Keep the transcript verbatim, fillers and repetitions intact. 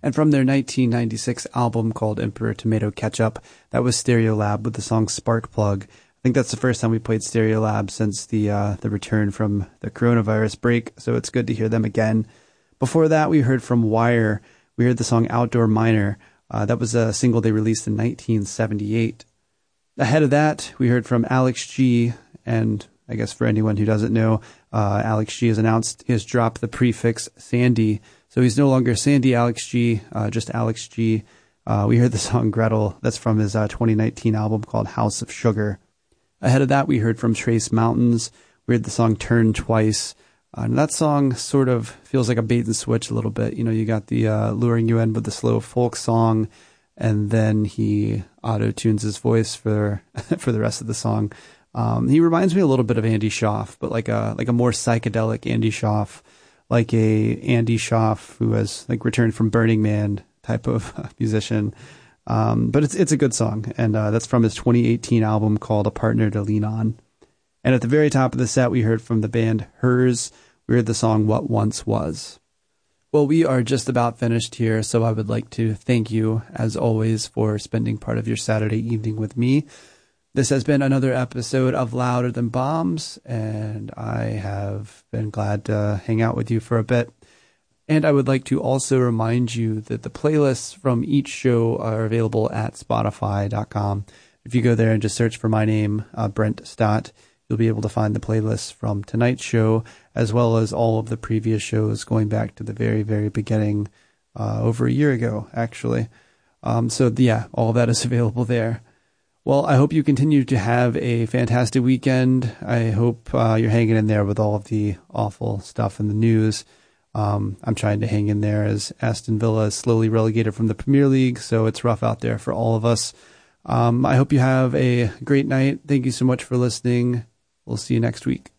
And from their nineteen ninety-six album called Emperor Tomato Ketchup, that was Stereolab with the song Sparkplug. I think that's the first time we played Stereolab since the uh, the return from the coronavirus break, so it's good to hear them again. Before that, we heard from Wire. We heard the song Outdoor Miner. Uh, that was a single they released in nineteen seventy-eight. Ahead of that, we heard from Alex G, and I guess for anyone who doesn't know, uh, Alex G has announced he has dropped the prefix Sandy, so he's no longer Sandy Alex G, uh, just Alex G. Uh, we heard the song Gretel. That's from his uh, twenty nineteen album called House of Sugar. Ahead of that, we heard from Trace Mountains. We heard the song Turn Twice. Uh, and that song sort of feels like a bait and switch a little bit. You know, you got the uh, luring you in with the slow folk song, and then he auto-tunes his voice for for the rest of the song. Um, he reminds me a little bit of Andy Schaaf, but like a like a more psychedelic Andy Schaaf, like a Andy Schaaf who has like returned from Burning Man type of musician. Um, but it's it's a good song, and uh, that's from his twenty eighteen album called A Partner to Lean On. And at the very top of the set, we heard from the band Hers. We heard the song What Once Was. Well, we are just about finished here, so I would like to thank you, as always, for spending part of your Saturday evening with me. This has been another episode of Louder Than Bombs, and I have been glad to hang out with you for a bit. And I would like to also remind you that the playlists from each show are available at spotify dot com. If you go there and just search for my name, uh, Brent Stott, you'll be able to find the playlists from tonight's show, as well as all of the previous shows going back to the very, very beginning, uh, over a year ago, actually. Um, so, yeah, all of that is available there. Well, I hope you continue to have a fantastic weekend. I hope uh, you're hanging in there with all of the awful stuff in the news. Um, I'm trying to hang in there as Aston Villa is slowly relegated from the Premier League, so it's rough out there for all of us. Um, I hope you have a great night. Thank you so much for listening. We'll see you next week.